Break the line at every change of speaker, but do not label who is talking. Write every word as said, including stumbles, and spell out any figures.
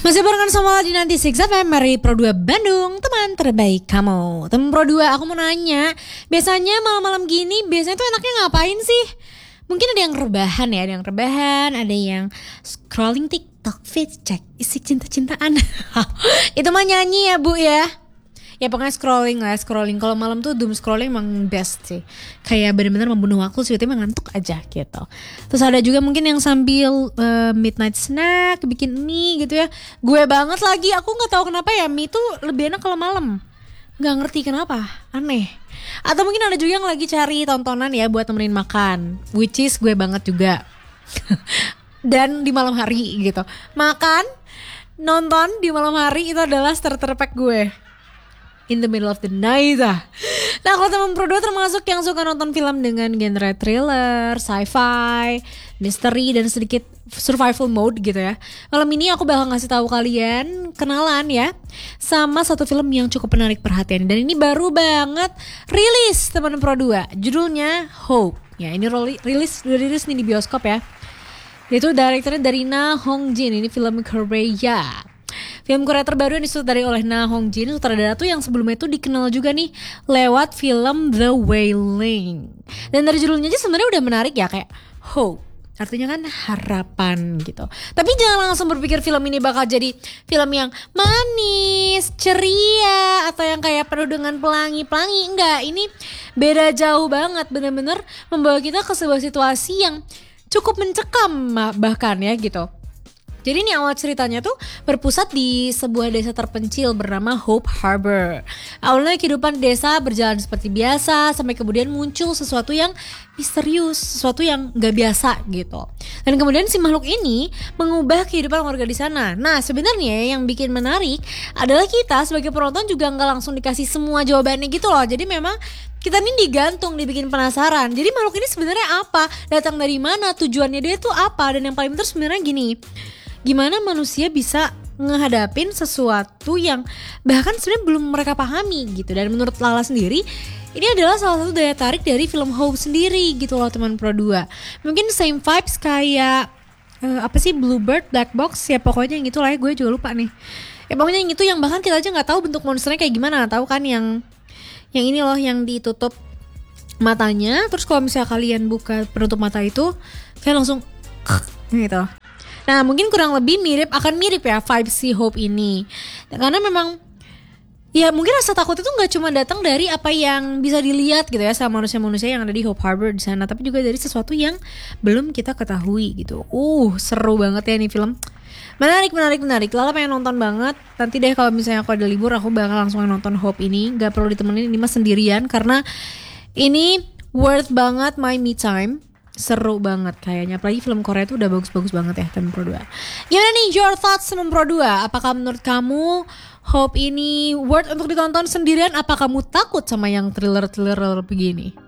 Masih barengan sama di nanti enam F M Mary Pro dua Bandung, teman terbaik kamu. Teman Pro dua, aku mau nanya, biasanya malam-malam gini biasanya tuh enaknya ngapain sih? Mungkin ada yang rebahan ya, ada yang rebahan, ada yang scrolling TikTok, feed, cek isi cinta-cintaan. Itu mah nyanyi ya Bu ya. Ya pokoknya scrolling lah, scrolling. Kalau malam tuh doom scrolling emang best sih. Kayak benar-benar membunuh waktu sih, tiba-tiba ngantuk aja gitu. Terus ada juga mungkin yang sambil uh, midnight snack, bikin mie gitu ya. Gue banget lagi, aku nggak tahu kenapa ya mie tuh lebih enak kalau malam. Nggak ngerti kenapa, aneh. Atau mungkin ada juga yang lagi cari tontonan ya buat temenin makan, which is gue banget juga. Dan di malam hari gitu. Makan, nonton di malam hari itu adalah starter pack gue. In the middle of the night ah. Nah kalau teman Pro dua termasuk yang suka nonton film dengan genre thriller, sci-fi, misteri dan sedikit survival mode gitu ya. Malam ini aku bakal ngasih tahu kalian kenalan ya sama satu film yang cukup menarik perhatian. Dan ini baru banget rilis teman Pro dua. Judulnya Hope. Ya ini rilis rilis nih di bioskop ya. Itu direkturnya dari Na Hong Jin. Ini film Korea. Film Korea terbaru yang disutradarai oleh Na Hong Jin, sutradara tuh yang sebelumnya itu dikenal juga nih lewat film The Wailing. Dan dari judulnya aja sebenarnya udah menarik ya, kayak hope. Artinya kan harapan gitu. Tapi jangan langsung berpikir film ini bakal jadi film yang manis, ceria, atau yang kayak penuh dengan pelangi-pelangi. Enggak, ini beda jauh banget. Bener-bener membawa kita ke sebuah situasi yang cukup mencekam bahkan ya gitu. Jadi ini awal ceritanya tuh berpusat di sebuah desa terpencil bernama Hope Harbor. Awalnya kehidupan desa berjalan seperti biasa sampai kemudian muncul sesuatu yang misterius, sesuatu yang gak biasa gitu. Dan kemudian si makhluk ini mengubah kehidupan warga di sana. Nah sebenarnya yang bikin menarik adalah kita sebagai penonton juga gak langsung dikasih semua jawabannya gitu loh. Jadi memang kita ini digantung, dibikin penasaran. Jadi makhluk ini sebenarnya apa? Datang dari mana? Tujuannya dia tuh apa? Dan yang paling penting sebenarnya gini, gimana manusia bisa ngehadapin sesuatu yang bahkan sebenarnya belum mereka pahami gitu. Dan menurut Lala sendiri, ini adalah salah satu daya tarik dari film Hope sendiri gitu loh teman Pro dua. Mungkin same vibes kayak uh, apa sih Bluebird, Black Box, ya pokoknya yang itu lah ya, gue juga lupa nih. Ya pokoknya yang itu yang bahkan kita aja gak tahu bentuk monsternya kayak gimana. Tahu kan yang yang ini loh yang ditutup matanya, terus kalau misalnya kalian buka penutup mata itu kayak langsung gitu. Nah mungkin kurang lebih mirip, akan mirip ya vibes si Hope ini. Karena memang ya mungkin rasa takut itu gak cuma datang dari apa yang bisa dilihat gitu ya sama manusia-manusia yang ada di Hope Harbor di sana, tapi juga dari sesuatu yang belum kita ketahui gitu. Uh seru banget ya nih film. Menarik, menarik, menarik. Lala pengen nonton banget. Nanti deh kalau misalnya aku ada libur aku bakal langsung nonton Hope ini. Gak perlu ditemenin, ini mah sendirian karena ini worth banget my me time. Seru banget kayaknya. Apalagi film Korea itu udah bagus-bagus banget ya teman Pro dua. Gimana nih your thoughts teman Pro dua? Apakah menurut kamu Hope ini worth untuk ditonton sendirian? Apa kamu takut sama yang thriller-thriller begini?